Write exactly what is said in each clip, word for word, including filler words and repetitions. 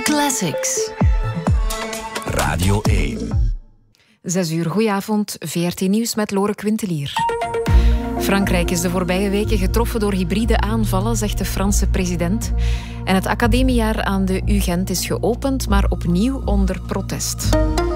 Classics. Radio één. Zes uur, goedenavond. V R T Nieuws met Lore Quintelier. Frankrijk is de voorbije weken getroffen door hybride aanvallen, zegt de Franse president. En het academiejaar aan de U Gent is geopend, maar opnieuw onder protest.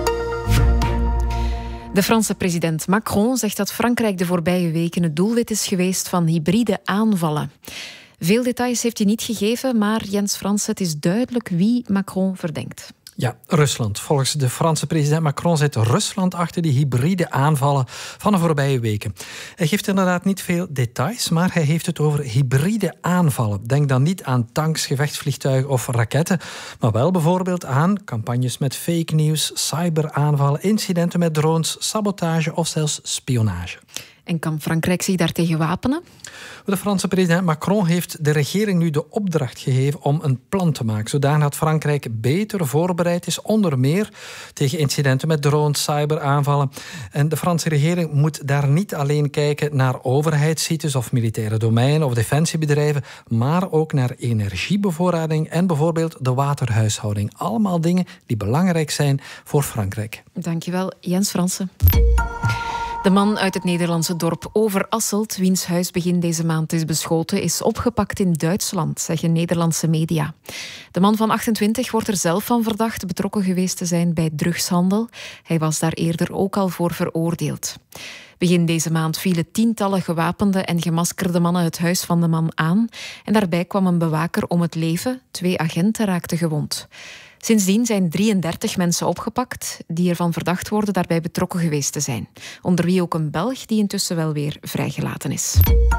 De Franse president Macron zegt dat Frankrijk de voorbije weken het doelwit is geweest van hybride aanvallen. Veel details heeft hij niet gegeven, maar Jens Frans, het is duidelijk wie Macron verdenkt. Ja, Rusland. Volgens de Franse president Macron zit Rusland achter die hybride aanvallen van de voorbije weken. Hij geeft inderdaad niet veel details, maar hij heeft het over hybride aanvallen. Denk dan niet aan tanks, gevechtsvliegtuigen of raketten, maar wel bijvoorbeeld aan campagnes met fake news, cyberaanvallen, incidenten met drones, sabotage of zelfs spionage. En kan Frankrijk zich daartegen wapenen? De Franse president Macron heeft de regering nu de opdracht gegeven om een plan te maken, zodat Frankrijk beter voorbereid is, onder meer tegen incidenten met drones, cyberaanvallen. En de Franse regering moet daar niet alleen kijken naar overheidssites of militaire domeinen of defensiebedrijven, maar ook naar energiebevoorrading en bijvoorbeeld de waterhuishouding. Allemaal dingen die belangrijk zijn voor Frankrijk. Dankjewel, Jens Fransen. De man uit het Nederlandse dorp Overasselt, wiens huis begin deze maand is beschoten, is opgepakt in Duitsland, zeggen Nederlandse media. De man van achtentwintig wordt er zelf van verdacht betrokken geweest te zijn bij drugshandel. Hij was daar eerder ook al voor veroordeeld. Begin deze maand vielen tientallen gewapende en gemaskerde mannen het huis van de man aan. En daarbij kwam een bewaker om het leven. Twee agenten raakten gewond. Sindsdien zijn drieëndertig mensen opgepakt die ervan verdacht worden daarbij betrokken geweest te zijn. Onder wie ook een Belg die intussen wel weer vrijgelaten is.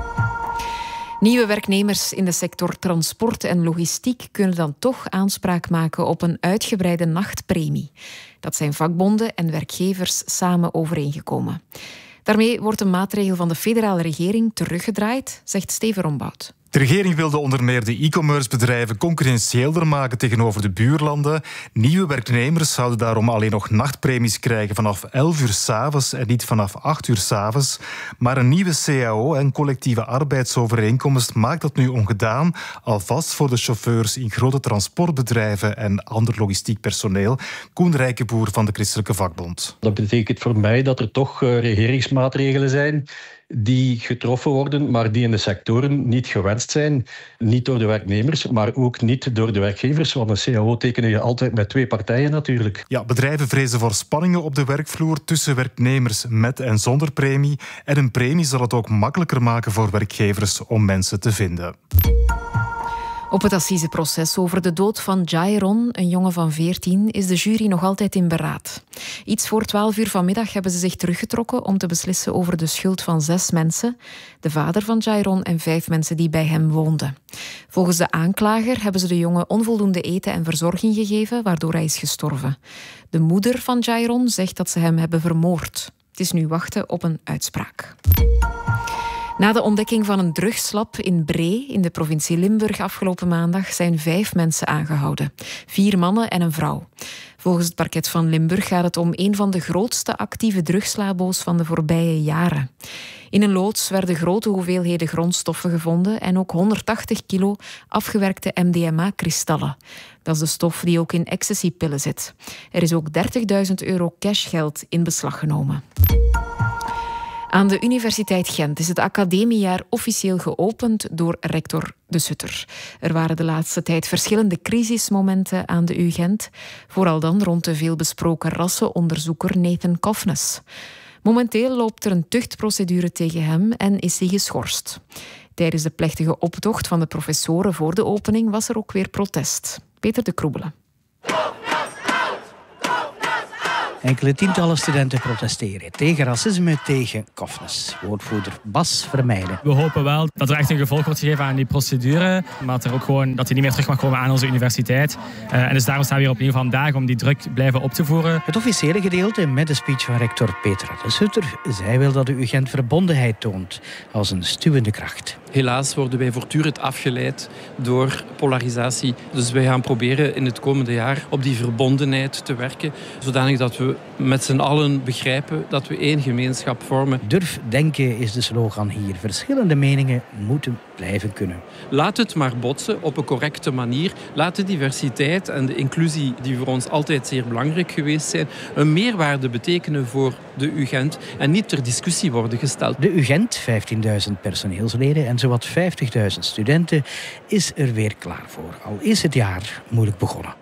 Nieuwe werknemers in de sector transport en logistiek kunnen dan toch aanspraak maken op een uitgebreide nachtpremie. Dat zijn vakbonden en werkgevers samen overeengekomen. Daarmee wordt een maatregel van de federale regering teruggedraaid, zegt Steven Rombout. De regering wilde onder meer de e-commerce bedrijven concurrentiëler maken tegenover de buurlanden. Nieuwe werknemers zouden daarom alleen nog nachtpremies krijgen vanaf elf uur 's avonds en niet vanaf acht uur 's avonds. Maar een nieuwe C A O en collectieve arbeidsovereenkomst maakt dat nu ongedaan, alvast voor de chauffeurs in grote transportbedrijven en ander logistiek personeel. Koen Rijkenboer van de Christelijke Vakbond. Dat betekent voor mij dat er toch regeringsmaatregelen zijn die getroffen worden, maar die in de sectoren niet gewenst zijn. Niet door de werknemers, maar ook niet door de werkgevers. Want een C A O tekenen je altijd met twee partijen natuurlijk. Ja, bedrijven vrezen voor spanningen op de werkvloer tussen werknemers met en zonder premie. En een premie zal het ook makkelijker maken voor werkgevers om mensen te vinden. Op het assiseproces over de dood van Jairon, een jongen van veertien, is de jury nog altijd in beraad. Iets voor twaalf uur vanmiddag hebben ze zich teruggetrokken om te beslissen over de schuld van zes mensen, de vader van Jairon en vijf mensen die bij hem woonden. Volgens de aanklager hebben ze de jongen onvoldoende eten en verzorging gegeven, waardoor hij is gestorven. De moeder van Jairon zegt dat ze hem hebben vermoord. Het is nu wachten op een uitspraak. Na de ontdekking van een drugslab in Bree in de provincie Limburg afgelopen maandag zijn vijf mensen aangehouden. Vier mannen en een vrouw. Volgens het parket van Limburg gaat het om een van de grootste actieve drugslabo's van de voorbije jaren. In een loods werden grote hoeveelheden grondstoffen gevonden en ook honderdtachtig kilo afgewerkte M D M A-kristallen. Dat is de stof die ook in ecstasypillen zit. Er is ook dertigduizend euro cashgeld in beslag genomen. Aan de Universiteit Gent is het academiejaar officieel geopend door rector De Sutter. Er waren de laatste tijd verschillende crisismomenten aan de U Gent, vooral dan rond de veelbesproken rassenonderzoeker Nathan Kofnes. Momenteel loopt er een tuchtprocedure tegen hem en is hij geschorst. Tijdens de plechtige optocht van de professoren voor de opening was er ook weer protest. Peter de Kroebelen. Enkele tientallen studenten protesteren tegen racisme, tegen Kofnes. Woordvoerder Bas Vermeijden. We hopen wel dat er echt een gevolg wordt gegeven aan die procedure, maar dat, er ook gewoon, dat hij niet meer terug mag komen aan onze universiteit. Uh, en dus daarom staan we hier opnieuw vandaag om die druk blijven op te voeren. Het officiële gedeelte met de speech van rector Petra de Sutter. Zij wil dat de U Gent verbondenheid toont als een stuwende kracht. Helaas worden wij voortdurend afgeleid door polarisatie. Dus wij gaan proberen in het komende jaar op die verbondenheid te werken, zodanig dat we we met z'n allen begrijpen dat we één gemeenschap vormen. Durf denken is de slogan hier. Verschillende meningen moeten blijven kunnen. Laat het maar botsen op een correcte manier. Laat de diversiteit en de inclusie, die voor ons altijd zeer belangrijk geweest zijn, een meerwaarde betekenen voor de U Gent en niet ter discussie worden gesteld. De U Gent, vijftienduizend personeelsleden en zowat vijftigduizend studenten, is er weer klaar voor. Al is het jaar moeilijk begonnen.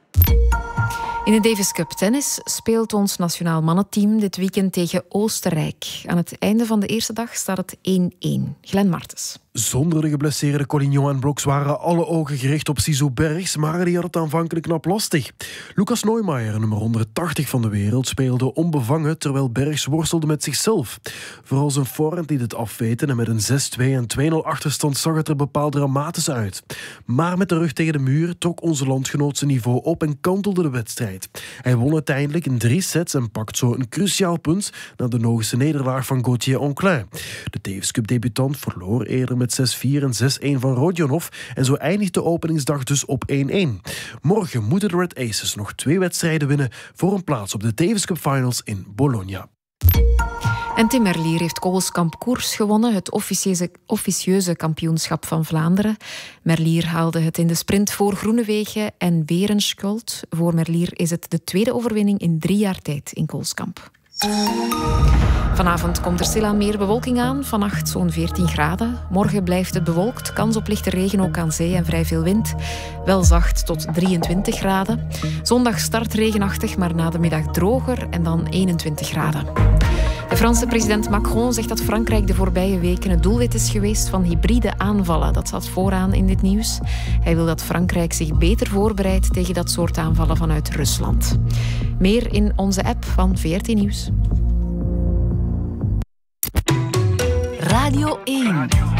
In de Davis Cup tennis speelt ons nationaal mannenteam dit weekend tegen Oostenrijk. Aan het einde van de eerste dag staat het één-één. Glenn Martens. Zonder de geblesseerde Collignon en Broks waren alle ogen gericht op Sisu Bergs, maar die had het aanvankelijk knap lastig. Lucas Neumeier, nummer honderdtachtig van de wereld, speelde onbevangen terwijl Bergs worstelde met zichzelf. Vooral zijn voorhand liet het afweten en met een zes-twee en twee-nul achterstand zag het er bepaald dramatisch uit. Maar met de rug tegen de muur trok onze landgenoot zijn niveau op en kantelde de wedstrijd. Hij won uiteindelijk in drie sets en pakt zo een cruciaal punt na de Nogische nederlaag van Gauthier Onclin. De Davis Cup debutant verloor eerder met zes-vier en zes-één van Rodionov en zo eindigt de openingsdag dus op één-één. Morgen moeten de Red Aces nog twee wedstrijden winnen voor een plaats op de Davis Cup Finals in Bologna. En Tim Merlier heeft Koolskamp Koers gewonnen, het officieuze, officieuze kampioenschap van Vlaanderen. Merlier haalde het in de sprint voor Groenewegen en Berenschot. Voor Merlier is het de tweede overwinning in drie jaar tijd in Koolskamp. Vanavond komt er stilaan meer bewolking aan. Vannacht zo'n veertien graden. Morgen blijft het bewolkt. Kans op lichte regen ook aan zee en vrij veel wind. Wel zacht tot drieëntwintig graden. Zondag start regenachtig, maar na de middag droger en dan eenentwintig graden. De Franse president Macron zegt dat Frankrijk de voorbije weken het doelwit is geweest van hybride aanvallen. Dat staat vooraan in dit nieuws. Hij wil dat Frankrijk zich beter voorbereidt tegen dat soort aanvallen vanuit Rusland. Meer in onze app van V R T Nieuws. Radio één.